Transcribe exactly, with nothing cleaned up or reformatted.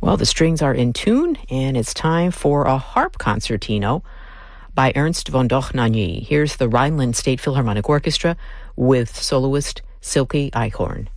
Well, the strings are in tune, and it's time for a harp concertino by Ernst von Dohnanyi. Here's the Rhineland State Philharmonic Orchestra with soloist Silke Eichhorn.